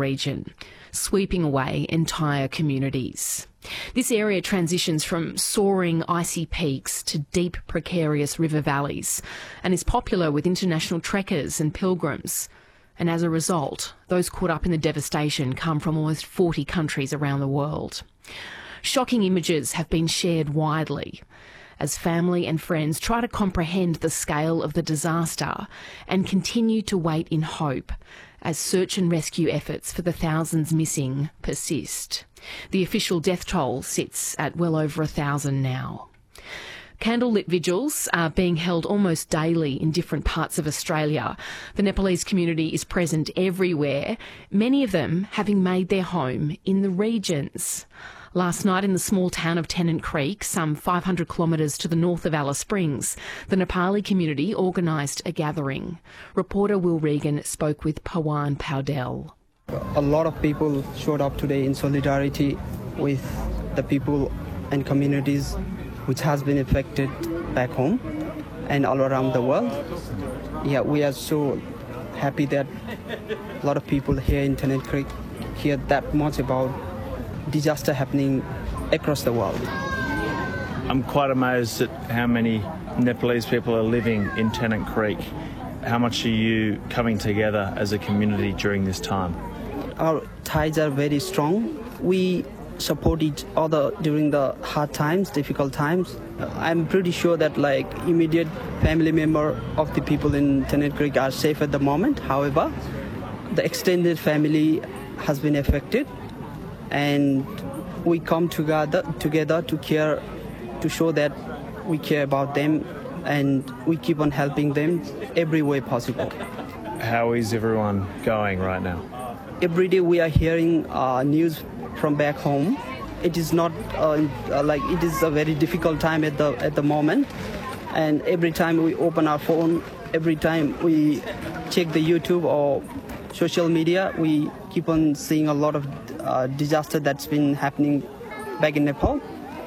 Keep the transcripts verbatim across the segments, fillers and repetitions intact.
region, sweeping away entire communities. This area transitions from soaring icy peaks to deep precarious river valleys and is popular with international trekkers and pilgrims. And as a result, those caught up in the devastation come from almost forty countries around the world. Shocking images have been shared widely as family and friends try to comprehend the scale of the disaster and continue to wait in hope as search and rescue efforts for the thousands missing persist. The official death toll sits at well over a thousand now. Candlelit vigils are being held almost daily in different parts of Australia. The Nepalese community is present everywhere, many of them having made their home in the regions. Last night in the small town of Tennant Creek, some five hundred kilometres to the north of Alice Springs, the Nepali community organised a gathering. Reporter Will Regan spoke with Pawan Powdell. A lot of people showed up today in solidarity with the people and communities which has been affected back home and all around the world. Yeah, we are so happy that a lot of people here in Tennant Creek hear that much about disaster happening across the world. I'm quite amazed at how many Nepalese people are living in Tennant Creek. How much are you coming together as a community during this time? Our ties are very strong. We support each other during the hard times, difficult times. I'm pretty sure that like immediate family member of the people in Tennant Creek are safe at the moment. However, the extended family has been affected, and we come together together to care, to show that we care about them, and we keep on helping them every way possible. How is everyone going right now? Every day we are hearing uh, news from back home. It is not uh, like it is a very difficult time at the at the moment, and every time we open our phone, every time we check the YouTube or social media, we keep on seeing a lot of uh, disaster that's been happening back in Nepal.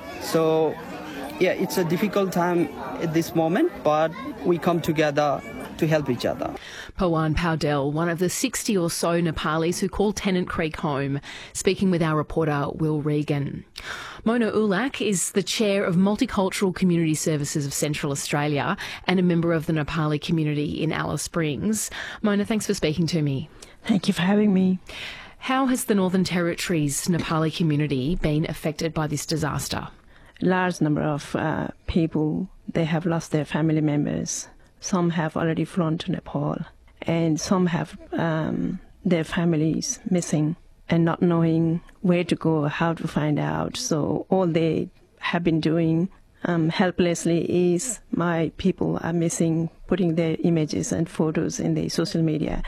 So yeah, it's a difficult time at this moment, but we come together to help each other. Pawan Powdell, one of the sixty or so Nepalis who call Tennant Creek home, speaking with our reporter Will Regan. Mona Ulak is the chair of Multicultural Community Services of Central Australia and a member of the Nepali community in Alice Springs. Mona, thanks for speaking to me. Thank you for having me. How has the Northern Territory's Nepali community been affected by this disaster? A large number of uh, people, they have lost their family members. Some have already flown to Nepal, and some have um, their families missing and not knowing where to go, how to find out. So all they have been doing um, helplessly is my people are missing, putting their images and photos in the social media.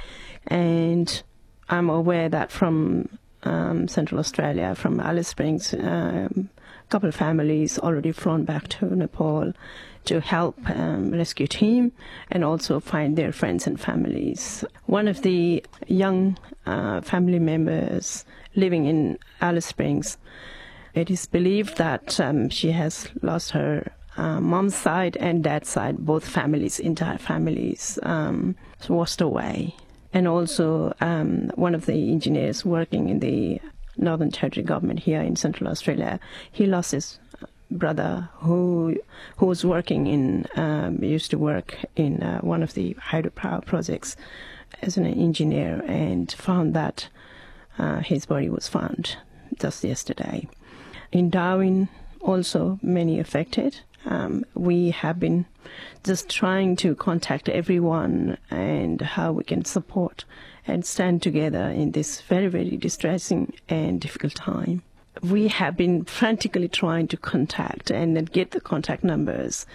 And I'm aware that from um, Central Australia, from Alice Springs, um, a couple of families already flown back to Nepal to help um, rescue team and also find their friends and families. One of the young uh, family members living in Alice Springs, it is believed that um, she has lost her uh, mom's side and dad's side, both families, entire families, um, washed away. And also um, one of the engineers working in the Northern Territory government here in Central Australia, he lost his brother who who was working in, um, used to work in uh, one of the hydropower projects as an engineer, and found that uh, his body was found just yesterday. In Darwin, also many affected. Um, we have been just trying to contact everyone and how we can support and stand together in this very, very distressing and difficult time. We have been frantically trying to contact and then get the contact numbers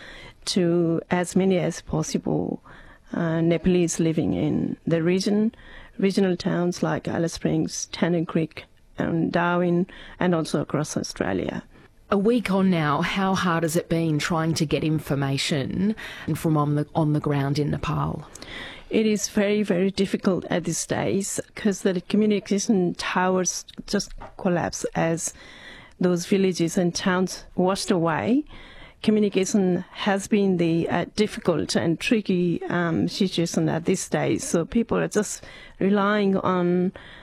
to as many as possible uh, Nepalese living in the region, regional towns like Alice Springs, Tennant Creek, and Darwin, and also across Australia. A week on now, how hard has it been trying to get information from on the on the ground in Nepal? It is very, very difficult at this stage because the communication towers just collapsed as those villages and towns washed away. Communication has been the uh, difficult and tricky um, situation at this stage. So people are just relying on